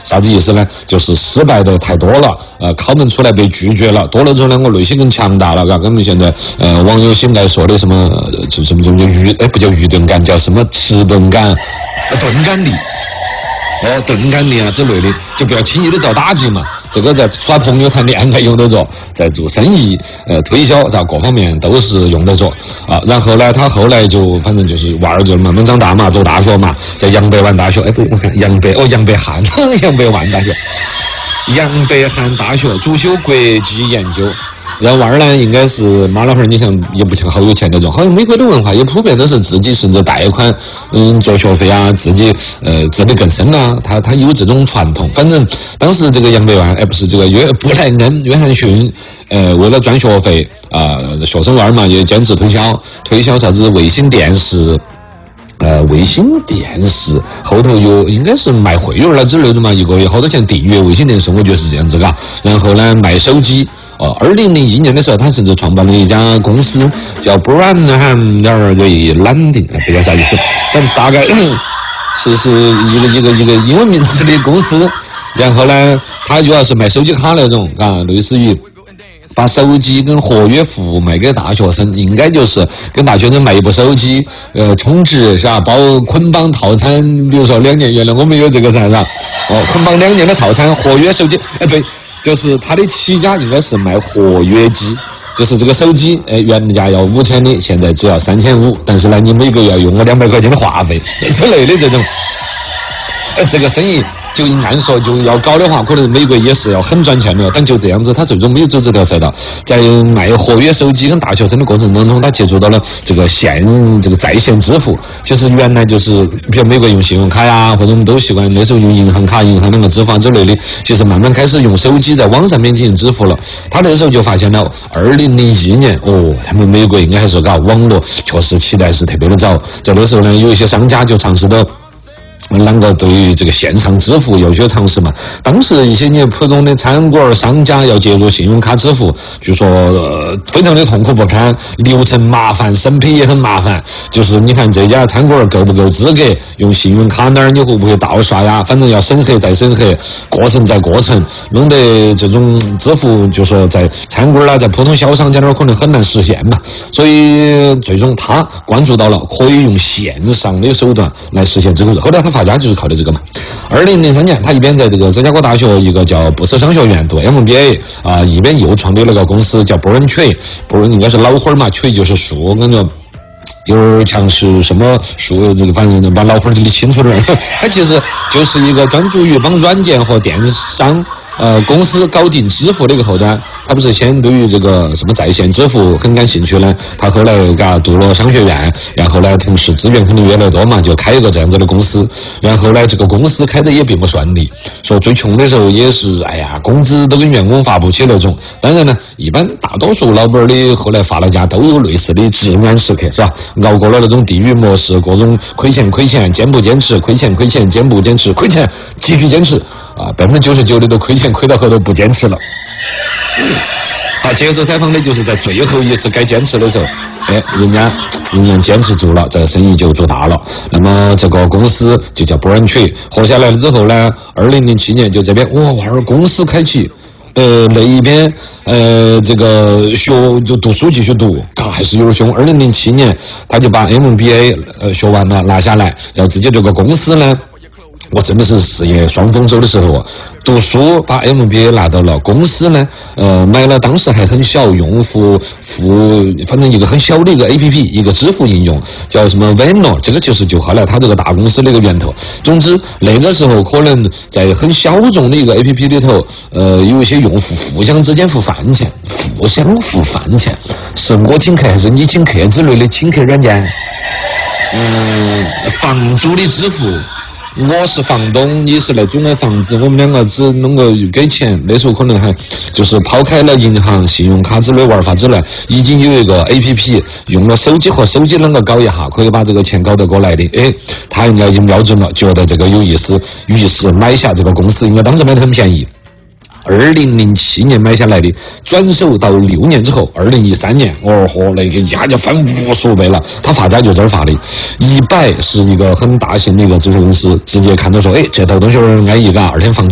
啥子意思呢？就是失败的太多了，敲门出来被拒绝了，多了之后呢，我内心更强大了，嘎，跟我们现在网友现在说的什么什么不叫愚钝感，叫什么迟钝感、钝感力。钝感力啊之类的，就不要轻易的遭打击嘛。这个在耍朋友、谈恋爱用得着，在做生意、推销在各方面都是用得着啊。然后呢，他后来就反正就是娃儿就慢慢长大嘛，读大学嘛，在杨百万大学，不，我看杨百翰杨百万大学，杨百翰大学主修国际研究。然后娃儿呢，应该是妈老汉儿，你想也不像好有钱那种，好像美国的文化也普遍都是自己甚至贷款，做学费啊，自己自力更生啊，他有这种传统。反正当时这个杨百万，不是这个布莱恩约翰逊，为了赚学费学生娃儿嘛，也坚持推销啥子卫星电视。卫星电视后头有应该是卖会员了之类的嘛，一个月好多钱订阅卫星电视，我觉得是这样子嘎。然后呢，卖手机。2001年的时候，他甚至创办了一家公司，叫 Branham Landing， 不知道啥意思，但大概是一个英文名字的公司。然后呢，他主要是卖手机卡那种，类似于把手机跟活跃服务卖给大学生，应该就是跟大学生卖一部手机，充值是吧？包捆绑套餐，比如说2年，原来我们有这个噻，是吧？捆绑2年的套餐，活跃手机，对。就是他的起家应该是卖活跃机，就是这个手机，原价要5000的，现在只要3500，但是呢，你每个月要用我200块钱的话费之类的这种，这个生意就按说就要搞的话，可能每个月也是要很赚钱的，但就这样子，他最终没有走这条赛道，在卖活跃手机跟大学生的过程当中，他接触到了这个在线支付。其实原来就是比如美国用信用卡呀，或者我们都习惯那时候用银行卡、银行那个支付之类的，其实慢慢开始用手机在网上面进行支付了。他那时候就发现了2001年，他们美国应该还是搞网络确实起来是特别的早，在那时候呢，有一些商家就尝试到。啷个对于这个线上支付有些尝试嘛？当时一些你普通的餐馆商家要接入信用卡支付，据说非常的痛苦不堪，流程麻烦，审批也很麻烦。就是你看这家餐馆够不够资格用信用卡，哪儿你会不会盗刷呀？反正要审核再审核，过程再过程，弄得这种支付就说在餐馆啦，在普通小商家那儿可能很难实现嘛。所以最终他关注到了可以用线上的手段来实现这个。后来他发家就是靠的这个嘛。2003年，他一边在这个芝加哥大学一个叫布斯商学院读 MBA 一边又创立了个公司叫 Braintree， 应该是老花嘛，tree 就是树，感觉有点像是什么树，这个反正能把老花理清楚点。它其实就是一个专注于帮软件和电商公司搞定支付的一个后端。他不是先对于这个什么在线支付很感兴趣呢？他后来读了商学院，然后呢，同时资源肯定越来越多嘛，就开一个这样子的公司。然后呢，这个公司开的也并不顺利，说最穷的时候也是，工资都跟员工发不起那种。当然呢，一般大多数老板的后来发了家都有类似的至暗时刻，是吧？熬过了那种地狱模式，各种亏钱，坚不坚持，亏钱，坚不坚持，亏钱继续坚持，99%的都亏钱亏到后头不坚持了。接受采访的就是在最后一次该坚持的时候，人家坚持住了，这个生意就做大了。那么这个公司就叫 Braintree， 活下来了之后呢，2007年就这边公司开启，那一边这个就读书继续读，还是有点凶。2007年他就把 MBA 学完了拿下来，然后自己这个公司呢。我真的是事业双丰收的时候，读书把 MBA 拿到了，公司呢，买了当时还很小用户反正一个很小的一个 APP， 一个支付应用，叫什么 Venmo， 这个就后来他这个大公司的一个源头。总之那个时候可能在很小众的一个 APP 里头，有一些用户互相之间付饭钱，是我请客还是你请客之类的请客软件，房租的支付。我是房东，你是来租我房子，我们两个只能够给钱。那时候可能还就是抛开了银行、信用卡之类玩法之类，已经有一个 APP 用了手机和手机能够搞一下，可以把这个钱搞得过来的。他应该已经瞄准了，觉得这个有意思，于是买下这个公司，因为当时买得很便宜。2007年买下来的，转手到6年之后，2013年，那个一下就翻无数倍了。他发家就这儿发的，100是一个很大型的一个支付公司，直接看到说，这套东西安逸，2天放